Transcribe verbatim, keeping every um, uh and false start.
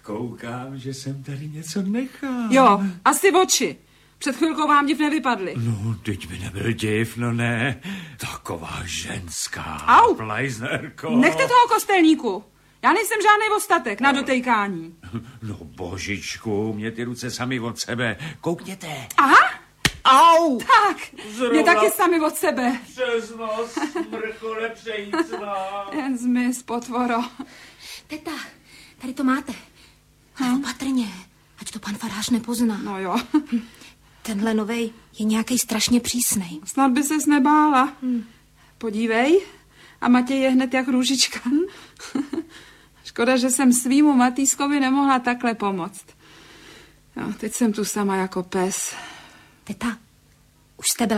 Koukám, že jsem tady něco nechal. Jo, asi oči. Před chvilkou vám div nevypadly. No, teď by nebyl div, no ne. Taková ženská. Au! Plajznerko. Nechte toho kostelníku. Já nejsem žádný ostatek na dotejkání. No božičku, mě ty ruce sami od sebe. Koukněte. Aha! Au! Tak, Zrovna mě taky sami od sebe. přes nos, smrchole přejícná. Jen zmiz, potvoro. Teta, tady to máte. Ale opatrně, ať to pan farář nepozná. No jo. Tenhle novej je nějaký strašně přísnej. Snad by ses nebála. Hmm. Podívej. A Matěj je hned jak růžička. Škoda, že jsem svýmu Matýskovi nemohla takhle pomoct. No, teď jsem tu sama jako pes. Teta, už jste byla